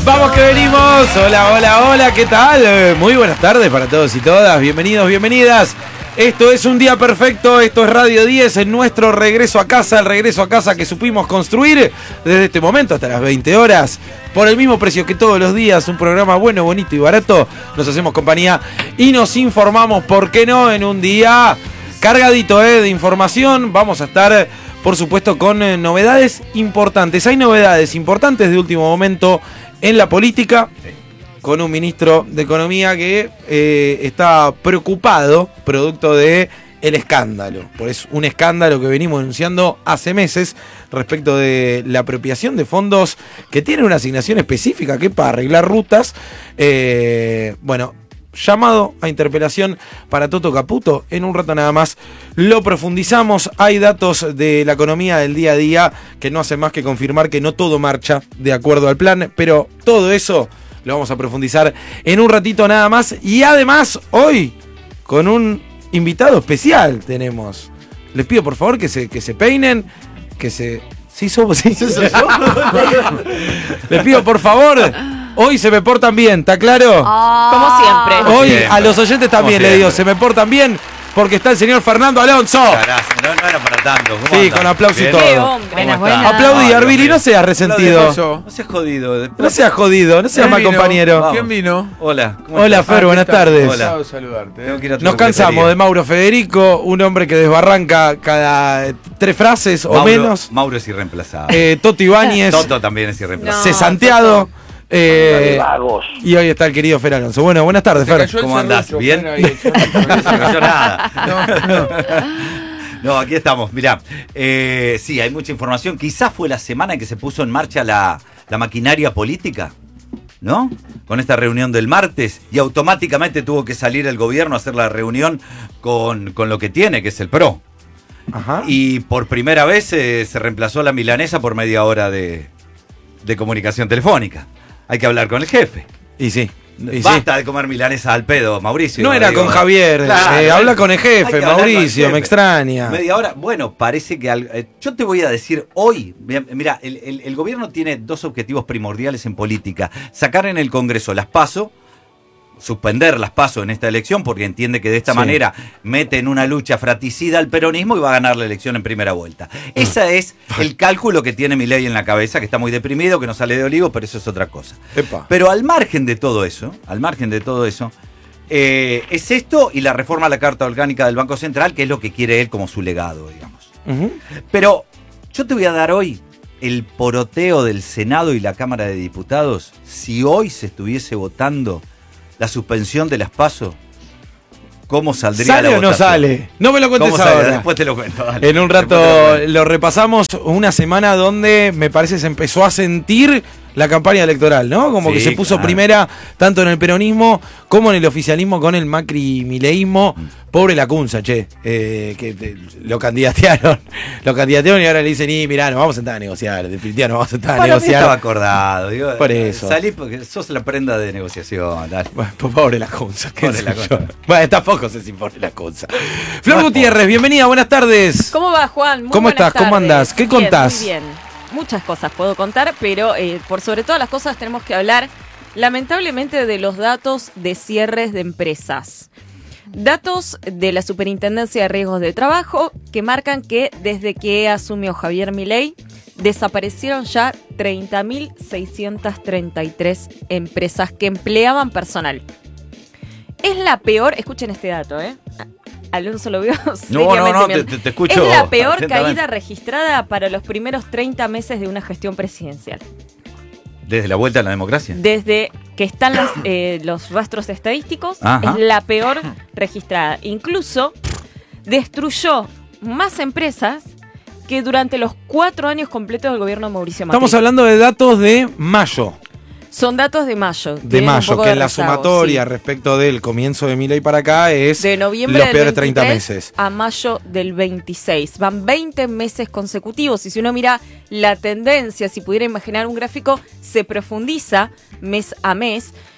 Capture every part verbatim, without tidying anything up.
Vamos que venimos. Hola, hola, hola, ¿qué tal? Muy buenas tardes para todos y todas. Bienvenidos, bienvenidas. Esto es un día perfecto, esto es Radio diez, en nuestro regreso a casa, el regreso a casa que supimos construir desde este momento hasta las veinte horas, por el mismo precio que todos los días, un programa bueno, bonito y barato. Nos hacemos compañía y nos informamos, ¿por qué no? En un día cargadito eh, de información. Vamos a estar, por supuesto, con eh, novedades importantes. Hay novedades importantes de último momento en la política, con un ministro de Economía que eh, está preocupado, producto de el escándalo. Pues un escándalo que venimos denunciando hace meses respecto de la apropiación de fondos que tienen una asignación específica que es para arreglar rutas. Eh, bueno, llamado a interpelación para Toto Caputo. En un rato nada más lo profundizamos. Hay datos de la economía del día a día que no hacen más que confirmar que no todo marcha de acuerdo al plan, pero todo eso lo vamos a profundizar en un ratito nada más. Y además, hoy, con un invitado especial tenemos. Les pido por favor que se, que se peinen, que se... ¿Sí somos? ¿Sí, soy yo? Les pido por favor, hoy se me portan bien, ¿está claro? Oh. Como siempre. Hoy siempre. a los oyentes también le digo, se me portan bien, porque está el señor Fernando Alonso. Muchas gracias, no, no era para tanto. ¿Cómo Sí, andan? con aplauso y ¿Bien? todo. Qué hombre. Buenas, buenas. Aplaudí, Ay, Arvili, Dios no mío. seas resentido. No seas jodido. No seas jodido, no seas mal compañero. Vamos. ¿Quién vino? Hola. ¿cómo Hola, estás? Fer, Ah, buenas ¿qué tal? tardes. Hola. Hola. saludarte. Tengo que ir a tu Nos cansamos coquetería. de Mauro Federico, un hombre que desbarranca cada tres frases o Mauro, menos. Mauro es irreemplazable. Eh, Toto Ibáñez, Toto también es irreemplazable. No. cesanteado. Eh, y hoy está el querido Fer Alonso. Bueno, buenas tardes, Se Fer. cayó el ¿Cómo andás? serrucho, ¿Bien? Fer, ahí, el serrucho. No se cayó nada. No, no. No, aquí estamos. Mirá, eh, sí, hay mucha información. Quizás fue la semana en que se puso en marcha la, la maquinaria política, ¿no? Con esta reunión del martes, y automáticamente tuvo que salir el gobierno a hacer la reunión con, con lo que tiene, que es el PRO. Ajá. Y por primera vez eh, se reemplazó la milanesa por media hora de, de comunicación telefónica. Hay que hablar con el jefe. Y sí. Y sí. Basta de comer milanesa al pedo, Mauricio. No era Digo, con Javier, claro, eh, habla con el hay jefe, que hablar con el Mauricio, jefe. me extraña. Media hora, bueno, parece que... al- eh, yo te voy a decir hoy, mira, el, el- el gobierno tiene dos objetivos primordiales en política. Sacar en el Congreso las PASO, suspender las PASO en esta elección, porque entiende que de esta Sí. manera mete en una lucha fratricida al peronismo y va a ganar la elección en primera vuelta. Ese es el cálculo que tiene Milei en la cabeza, que está muy deprimido, que no sale de olivo, pero eso es otra cosa. Epa. Pero al margen de todo eso, al margen de todo eso, eh, es esto y la reforma a la Carta Orgánica del Banco Central, que es lo que quiere él como su legado, digamos. Ujú. Pero yo te voy a dar hoy el poroteo del Senado y la Cámara de Diputados. Si hoy se estuviese votando la suspensión de las PASO, ¿cómo saldría ¿Sale la o no votación? sale? No me lo cuentes ¿Cómo sale? ahora. Después te lo cuento. Dale. En un Después te rato lo cuento. lo repasamos, una semana donde me parece se empezó a sentir la campaña electoral, ¿no? Como Sí, que se puso claro. primera tanto en el peronismo como en el oficialismo con el macri-mileísmo. Mm. Pobre Lacunza, che, eh, que eh, lo candidatearon, lo candidatearon y ahora le dicen, y mirá, nos vamos a sentar a negociar, definitivamente nos vamos a sentar a Para mí negociar. estaba acordado. Digo, Por eso. Salí porque sos la prenda de negociación. Dale. Bueno, pues pobre Lacunza, qué Pobre sé Lacunza. yo. Bueno, tampoco sé si pobre Lacunza. Flor No es Gutiérrez, bienvenida, buenas tardes. ¿Cómo va, Juan? Muy ¿Cómo buenas estás? ¿Cómo tardes. andás? ¿Qué Bien, contás? Muy bien. Muchas cosas puedo contar, pero eh, por sobre todas las cosas tenemos que hablar, lamentablemente, de los datos de cierres de empresas. Datos de la Superintendencia de Riesgos de Trabajo que marcan que desde que asumió Javier Milei desaparecieron ya treinta mil seiscientas treinta y tres empresas que empleaban personal. Es la peor, escuchen este dato, ¿eh? Alonso lo vio No, no, seriamente no, te, bien. te- te escucho. Es la peor atentamente. caída registrada para los primeros treinta meses de una gestión presidencial. Desde la vuelta a la democracia. Desde que están las, eh, los rastros estadísticos, Ajá. es la peor registrada. Incluso destruyó más empresas que durante los cuatro años completos del gobierno de Mauricio Macri. Estamos hablando de datos de mayo. Son datos de mayo. De tienen un mayo, poco que de en la rezago, sumatoria sí. respecto del comienzo de Milei para acá es De noviembre los del peores treinta veintitrés meses. a mayo del veintiséis. Van veinte meses consecutivos. Y si uno mira la tendencia, si pudiera imaginar un gráfico, se profundiza mes a mes.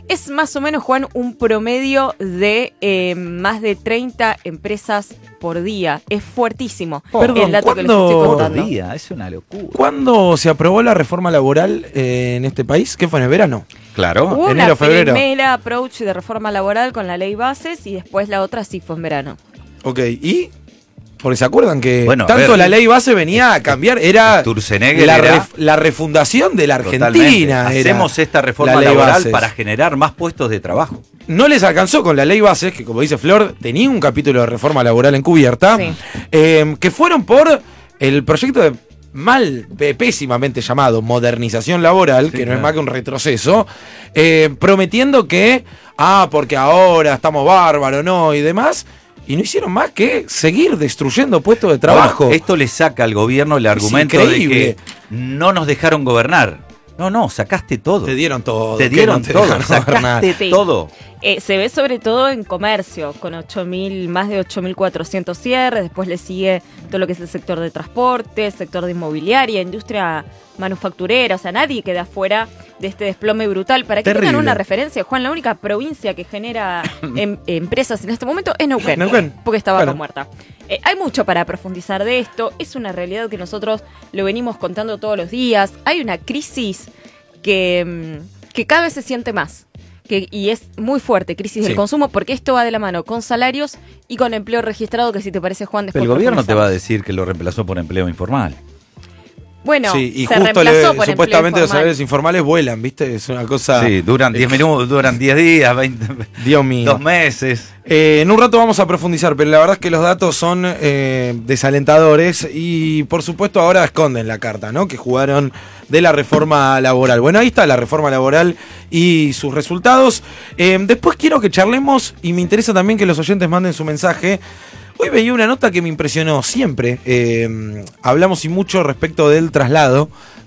Es más o menos, Juan, un promedio de eh, más de treinta empresas por día. Es fuertísimo. Oh, perdón, el dato que les ¿cuándo- estoy Por contando. día, es una locura. ¿Cuándo se aprobó la reforma laboral eh, en este país? ¿Qué fue en el verano? Claro. Hubo enero, una febrero. primera approach de reforma laboral con la ley bases y después la otra sí fue en verano. Ok, ¿y? Porque se acuerdan que Bueno, a tanto ver, la ley base venía a cambiar, era Sturzenegger la, era- ref- la refundación de la Argentina. Totalmente. era Hacemos esta la reforma ley laboral bases. para generar más puestos de trabajo. No les alcanzó con la ley bases, que como dice Flor, tenía un capítulo de reforma laboral encubierta, Sí. eh, que fueron por el proyecto de mal, pe- pésimamente llamado modernización laboral, Sí, que no claro. es más que un retroceso, eh, prometiendo que, ah, porque ahora estamos bárbaros, no, y demás, y no hicieron más que seguir destruyendo puestos de trabajo. Ahora, esto le saca al gobierno el argumento de increíble. que no nos dejaron gobernar. No, no, sacaste todo. Te dieron todo. Te que dieron no te todo, dejaron gobernar. sacaste Sí. todo. Eh, se ve sobre todo en comercio, con ocho mil, más de ocho mil cuatrocientos cierres. Después le sigue todo lo que es el sector de transporte, sector de inmobiliaria, industria manufacturera. O sea, nadie queda fuera de este desplome brutal. Para que Terrible. tengan una referencia, Juan, la única provincia que genera em- empresas en este momento es Neuquén, Neuquén. porque está vaca Claro. muerta. Eh, hay mucho para profundizar de esto. Es una realidad que nosotros lo venimos contando todos los días. Hay una crisis que, mm, que cada vez se siente más. Que, y es muy fuerte, crisis Sí. del consumo, porque esto va de la mano con salarios y con empleo registrado, que si te parece, Juan, después El gobierno te va a profundizamos. decir que lo reemplazó por empleo informal. Bueno, Sí, y se justo le- reemplazó por supuestamente empleo los informal. salarios informales vuelan, ¿viste? Es una cosa. Sí, duran diez minutos, duran diez días, veinte, Dios mío. dos meses. Eh, en un rato vamos a profundizar, pero la verdad es que los datos son eh, desalentadores y por supuesto ahora esconden la carta, ¿no? Que jugaron de la reforma laboral. Bueno, ahí está la reforma laboral y sus resultados. Eh, después quiero que charlemos y me interesa también que los oyentes manden su mensaje. Hoy veía una nota que me impresionó siempre. Eh, hablamos y mucho respecto del traslado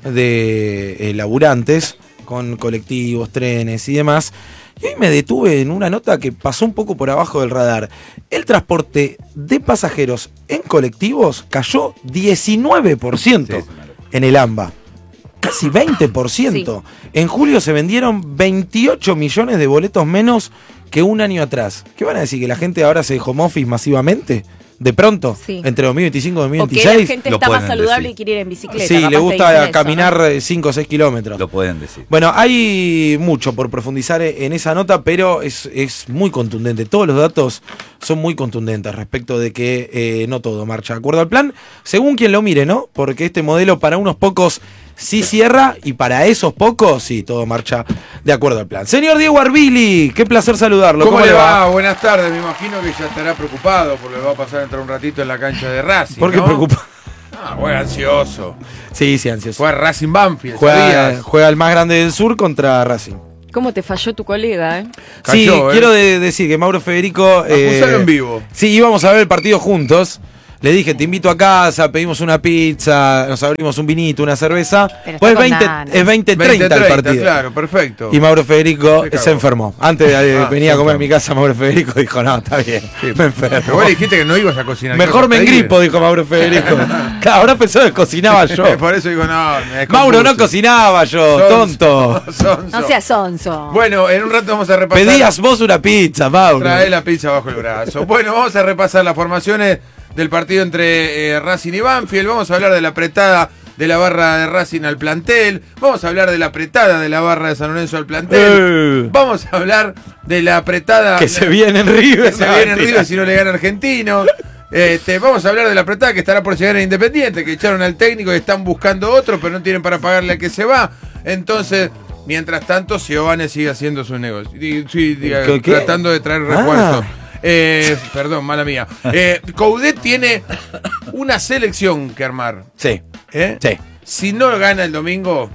de eh, laburantes con colectivos, trenes y demás. Y hoy me detuve en una nota que pasó un poco por abajo del radar. El transporte de pasajeros en colectivos cayó diecinueve por ciento Sí, es una locura. en el AMBA. Casi veinte por ciento. En julio se vendieron veintiocho millones de boletos menos que un año atrás. ¿Qué van a decir? ¿Que la gente ahora se home office masivamente? ¿De pronto? Sí. ¿Entre dos mil veinticinco y dos mil O que la veintiséis? gente Lo está más pueden saludable decir. y quiere ir en bicicleta. Sí, capaz le te gusta dicen eso, caminar ¿no? cinco o seis kilómetros. Lo pueden decir. Bueno, hay mucho por profundizar en esa nota, pero es, es muy contundente. Todos los datos son muy contundentes respecto de que eh, no todo marcha de acuerdo al plan, según quien lo mire, ¿no? Porque este modelo para unos pocos sí cierra y para esos pocos sí, todo marcha de acuerdo al plan. Señor Diego Arbili, qué placer saludarlo. ¿Cómo, le va? Buenas tardes, me imagino que ya estará preocupado porque le va a pasar entrar un ratito en la cancha de Racing. ¿Por qué ¿no? preocupa? Ah, juega ansioso. Sí, sí, ansioso. Juega Racing Banfield, Juega, ¿sabías? juega el más grande del sur contra Racing. ¿Cómo te falló tu colega, eh? Sí, Cayó, ¿eh? quiero de- decir que Mauro Federico... Acusalo en vivo. Sí, íbamos a ver el partido juntos. Le dije, te invito a casa, pedimos una pizza, nos abrimos un vinito, una cerveza. Pero Pues está con veinte, ganas. es veinte treinta el partido. claro, perfecto. Y Mauro Federico Se se, cagó. enfermó. Antes de Ah, venir a se comer en mi enfermó. casa, Mauro Federico dijo, no, está bien, me Pero enfermo. vos le dijiste que no ibas a cocinar. Mejor me ¿qué vas a pedir? engripo, dijo Mauro Federico. Claro, ahora pensó que cocinaba yo. Por eso digo, no, me descompuse. Mauro, no cocinaba yo, Sonso. tonto. Sonso. No seas sonso. Bueno, en un rato vamos a repasar. Pedías vos una pizza, Mauro. Trae la pizza bajo el brazo. Bueno, vamos a repasar las formaciones del partido entre eh, Racing y Banfield. Vamos a hablar de la apretada de la barra de Racing al plantel. Vamos a hablar de la apretada de la barra de San Lorenzo al plantel. Eh. Vamos a hablar de la apretada Que se viene en River. que se viene en River si no le gana Argentino. Este, vamos a hablar de la apretada que estará por llegar en Independiente, que echaron al técnico y están buscando otro, pero no tienen para pagarle al que se va. Entonces, mientras tanto, Giovanni sigue haciendo su negocio. Y- sí, diga, ¿Qué, qué? tratando de traer refuerzo. Ah. Eh, perdón, mala mía. Eh, Coudet tiene una selección que armar. Sí, ¿eh? sí, Si no gana el domingo,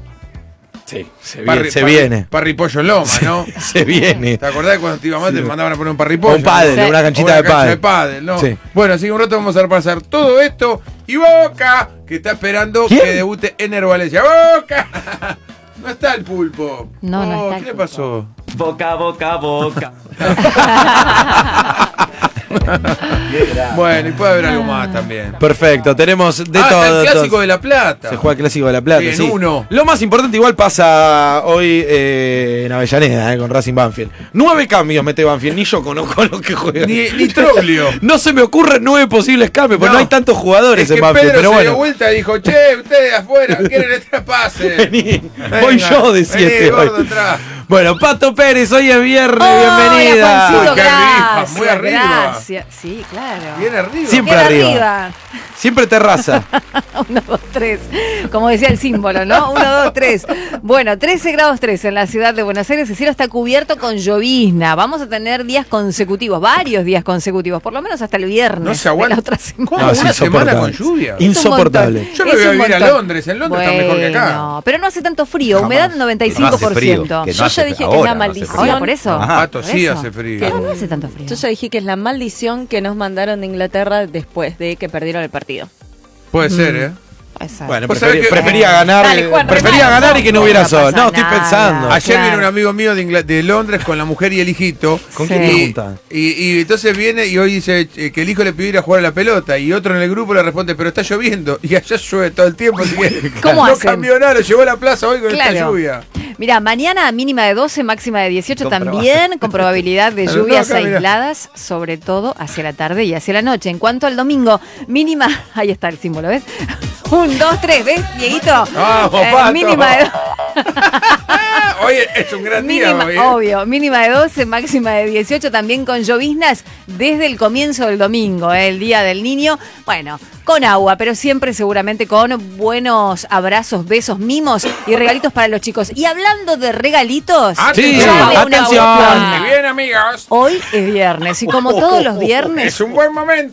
sí. Se, parri- viene, se parri- viene. Parripollo en Loma, ¿no? Se viene. ¿Te acordás de cuando te iba mal te mandaban a poner un parripollo? O un pádel, Sí. una O canchita una de cancha pádel. de pádel, ¿no? Sí. Bueno, así que un rato vamos a repasar todo esto. Y Boca, que está esperando ¿Quién? que debute Ener Valencia. ¡Boca! No está el pulpo. No, no Oh, está ¿Qué el le pulpo. pasó? Boca, boca, boca. Bueno, y puede haber algo más también. Perfecto, tenemos de ah, todo. está el Clásico entonces. de La Plata. Se juega el Clásico de La Plata. Sí, en sí. uno. Lo más importante igual pasa hoy eh, en Avellaneda, eh, con Racing Banfield. Nueve cambios mete Banfield, ni yo conozco lo que juega. Ni, ni Troglio. No se me ocurren nueve posibles cambios, porque no, No. hay tantos jugadores Es que en Banfield. Pedro Pero se bueno, dio vuelta y dijo, che, ustedes afuera, quieren este pase. vení, Venga, voy yo de vení, siete. gordo, hoy. atrás. Bueno, Pato Pérez, hoy es viernes, Hola, bienvenida. Juancito, Uy, qué arriba, gracias, muy arriba. Gracias. Sí, claro. Bien arriba. Siempre Bien arriba. arriba. Siempre terraza. Uno, dos, tres. Como decía el símbolo, ¿no? Uno, dos, tres. Bueno, trece grados tres en la ciudad de Buenos Aires. El cielo está cubierto con llovizna. Vamos a tener días consecutivos, varios días consecutivos, por lo menos hasta el viernes. No se aguanta. de la otra semana. ¿Cómo? No, es ¿Una semana con insoportable. lluvia? Es un Insoportable. montón. Yo me Es voy a un vivir a montón. Londres. En Londres está mejor que acá. No, pero no hace tanto frío. Jamás. Humedad noventa y No cinco hace por frío, ciento. que Yo no ya hace- dije que ahora es la no hace maldición. Ahora, por eso. Ajá. Pato, sí Eso. hace frío. Ah, no hace tanto frío. Yo ya dije que es la maldición que nos mandaron de Inglaterra después de que perdieron el partido. Puede ser, ¿eh? Puede ser. Bueno, Vos preferi- sabés que- prefería ganar, Dale, Juan, prefería remate, ganar y que no no, hubiera no sol. pasa No, estoy nada. pensando. Ayer Claro. viene un amigo mío de, Ingla- de Londres con la mujer y el hijito. ¿Con Sí. quién te Y, juntas? y, y entonces viene y hoy dice eh, que el hijo le pidió ir a jugar a la pelota y otro en el grupo le responde, pero está lloviendo. Y allá llueve todo el tiempo, así que ¿Cómo no hacen? cambió nada, lo llevó a la plaza hoy con esta Claro. lluvia. Mira, mañana mínima de doce, máxima de dieciocho Comprobado. también, con probabilidad de No, lluvias acá, mirá. aisladas, sobre todo hacia la tarde y hacia la noche. En cuanto al domingo, mínima, ahí está el símbolo, ¿ves? Un, dos, tres, ¿ves, Dieguito? Vamos, Eh, Pato. mínima de Hoy es un gran día. Mínima, hoy, ¿eh? obvio, mínima de doce, máxima de dieciocho, también con lloviznas desde el comienzo del domingo, ¿eh? El Día del Niño. Bueno, con agua, pero siempre seguramente con buenos abrazos, besos, mimos y regalitos para los chicos. Y hablando de regalitos, Sí, yo hago una atención. cuestión. Y bien, amigos. Hoy es viernes y como todos los viernes, Es un buen momento.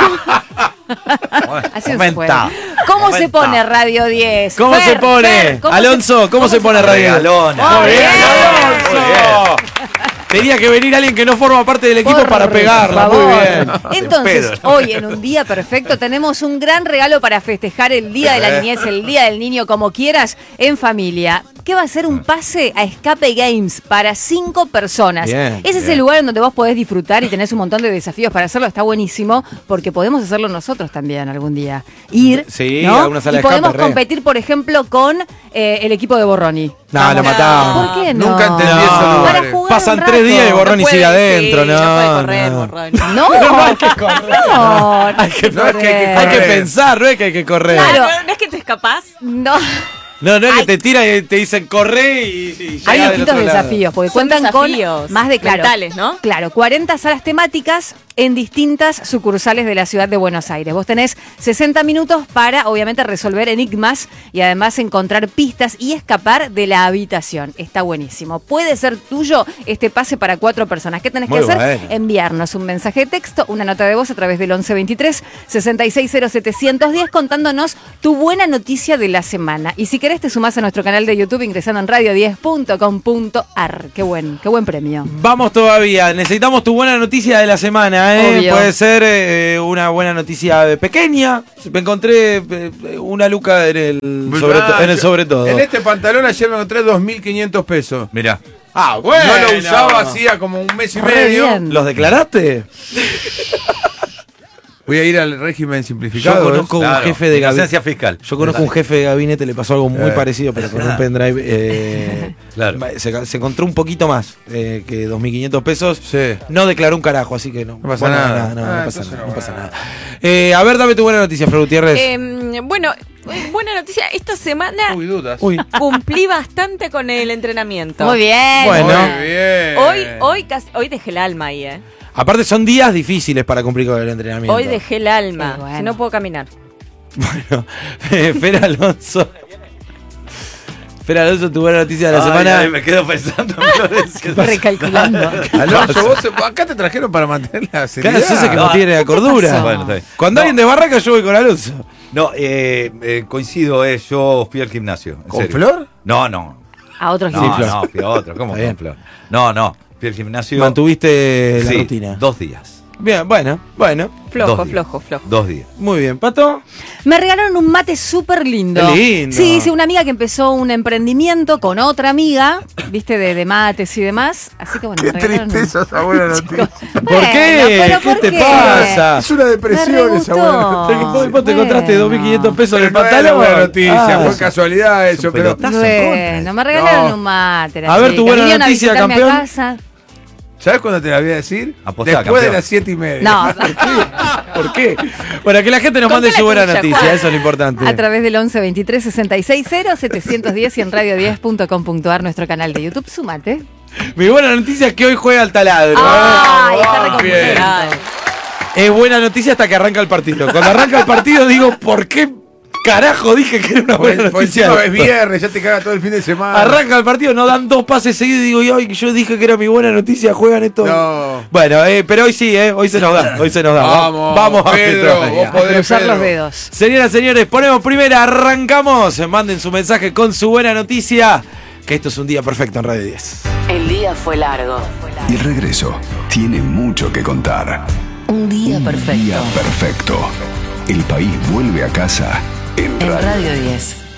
así no se Momenta. puede. ¿Cómo se Momenta. pone Radio diez? ¿Cómo Fer, se pone? Fer, ¿cómo Alonso, ¿cómo se pone Radio? Regalona. Muy bien. Alonso. Tenía que venir alguien que no forma parte del equipo Por para pegarla. Muy favor. bien. Entonces, Pedro. hoy en un día perfecto tenemos un gran regalo para festejar el Día de la Niñez, el Día del Niño, como quieras, en familia. ¿Qué va a ser? Un pase a Escape Games para cinco personas. Bien, Ese es bien. el lugar en donde vos podés disfrutar y tenés un montón de desafíos para hacerlo. Está buenísimo porque podemos hacerlo nosotros también algún día. Ir, Sí, ¿no? a una sala y de escape, podemos re. competir, por ejemplo, con eh, el equipo de Borroni. No, Vamos. lo mataron. ¿Por qué no? Nunca entendí No. esos Para lugares. jugar Pasan un tres rato. días y Borrón y No sigue puede, adentro. sí, No, no puede correr, no. Borrón. No, No hay que correr. no, Hay que, No es que hay que hay que correr. pensar, no es que hay que correr. Claro. No, no es que te escapás. no. No, no es que Hay- te tiran y te dicen corre y, y llega Hay del distintos otro lado. desafíos, porque Son cuentan desafíos con más de claro, mentales, ¿no? Claro, cuarenta salas temáticas en distintas sucursales de la ciudad de Buenos Aires. Vos tenés sesenta minutos para, obviamente, resolver enigmas y además encontrar pistas y escapar de la habitación. Está buenísimo. Puede ser tuyo este pase para cuatro personas. ¿Qué tenés Muy que hacer? bueno. Enviarnos un mensaje de texto, una nota de voz a través del once veintitrés, sesenta y seis cero setecientos diez contándonos tu buena noticia de la semana. Y si querés te sumás a nuestro canal de YouTube ingresando en radio diez punto com punto ar. Qué buen, qué buen premio. Vamos todavía, necesitamos tu buena noticia de la semana, ¿eh? Obvio. Puede ser eh, una buena noticia eh, pequeña. Me encontré eh, una luca en el sobre, to- en el yo- sobre todo. En este pantalón ayer me encontré dos mil quinientos pesos. Mirá. Ah, bueno. No lo usaba hacía como un mes y Re medio. bien. ¿Los declaraste? Voy a ir al régimen simplificado. Yo conozco ¿eh? un Claro, jefe de inocencia gabinete. fiscal. Yo conozco un jefe de gabinete, le pasó algo muy Eh. parecido, pero con un pendrive. eh, Claro. se, se encontró un poquito más eh, que dos mil quinientos pesos. Sí. No declaró un carajo, así que no. No pasa nada. No, no, Ah, no pasa entonces nada. no No pasa va. nada. Eh, a ver, dame tu buena noticia, Fred Gutiérrez. Eh, bueno, eh, buena noticia. Esta semana Uy, dudas. Uy. cumplí bastante con el entrenamiento. Muy bien. Bueno. Muy bien. Hoy, hoy, casi- hoy dejé el alma ahí, ¿eh? Aparte, son días difíciles para cumplir con el entrenamiento. Hoy dejé el alma. Qué bueno. Si no puedo caminar. Bueno, Fer Alonso. Fer Alonso, tu buena noticia de la Ay, semana. ay, me quedo pensando. en Flores, que- Recalculando. Alonso, vos acá te trajeron para mantener la seriedad. Claro, sos el que no No, tiene la cordura. pasó? Bueno, está bien. Cuando No. alguien desbarraca, yo voy con Alonso. No, eh, eh, coincido, eh, yo fui al gimnasio. en ¿Con serio. Flor? No, no. A otros No, Sí, Flor. no, fui a otro. ¿Cómo Está con bien. Flor? No, no. Fui al gimnasio. Mantuviste la sí, rutina. Dos días. Bien, bueno, bueno. Flojo, Dos días. flojo, flojo. Dos días. Muy bien, Pato. Me regalaron un mate súper lindo. Qué lindo. Sí, sí, una amiga que empezó un emprendimiento con otra amiga, viste, de, de mates y demás. Así que bueno, Qué me regalaron un- tristeza esa buena noticia. ¿Por Bueno, qué? pero ¿Qué ¿por te qué? pasa? Es una depresión Me esa re buena gustó. noticia. Vos, vos te Bueno. encontraste dos mil quinientos pesos en Pero el no era pantalón. buena noticia, Ah, fue casualidad eso. un Pero pelotazo en contra. Bueno, me regalaron No. un mate. la A ver, chica. tu buena Vinieron a noticia, visitarme campeón. a casa. ¿sabes cuándo te la voy a decir? Apostá, Después campeón. de las siete y media. No, ¿Por qué? Bueno, que la gente nos Contá mande la su buena tuya, noticia, Juan. eso es lo importante. a través del once veintitrés sesenta y seis cero setecientos diez y en radio diez punto com punto ar, nuestro canal de YouTube. Sumate. Mi buena noticia es que hoy juega el taladro. Ay, está Ah, reconfigurado. Es buena noticia hasta que arranca el partido. Cuando arranca el partido digo, ¿por qué carajo dije que era una buena Pues, pues noticia? encima es esto? viernes, ya te caga todo el fin de semana. Arranca el partido, no dan dos pases seguidos y digo, y hoy yo dije que era mi buena noticia, juegan esto. No. Bueno, eh, pero hoy sí, eh, hoy se nos da, hoy se nos da. Vamos, vamos a Pedro, Petrolia. vos podés, Cruzar Pedro. los dedos. Señoras, señores, ponemos primera, arrancamos. Manden su mensaje con su buena noticia, que esto es un día perfecto en Radio diez. El día fue largo. Y el regreso tiene mucho que contar. Un día perfecto. Día perfecto. El país vuelve a casa en En Radio Radio diez.